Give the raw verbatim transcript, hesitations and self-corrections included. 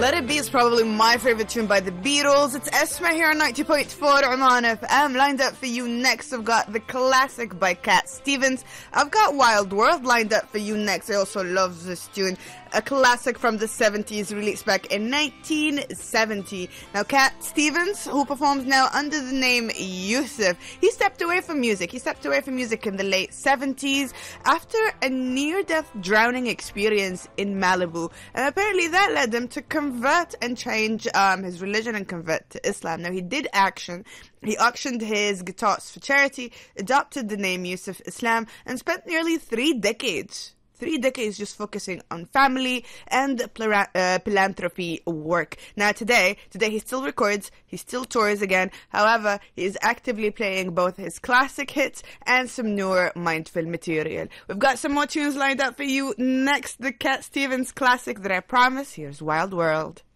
Let It Be is probably my favorite tune by the Beatles. It's Esma here on ninety point four Oman F M. Lined up for you next, I've got the classic by Cat Stevens. I've got Wild World lined up for you next. I also love this tune. A classic from the seventies, released back in nineteen seventy. Now, Cat Stevens, who performs now under the name Yusuf, he stepped away from music. He stepped away from music in the late seventies after a near-death drowning experience in Malibu. And apparently that led him to convert and change um, his religion and convert to Islam. Now, he did action. He auctioned his guitars for charity, adopted the name Yusuf Islam, and spent nearly three decades Three decades just focusing on family and plera- uh, philanthropy work. Now today, today he still records, he still tours again. However, he is actively playing both his classic hits and some newer mindful material. We've got some more tunes lined up for you next. The Cat Stevens classic that I promise. Here's Wild World.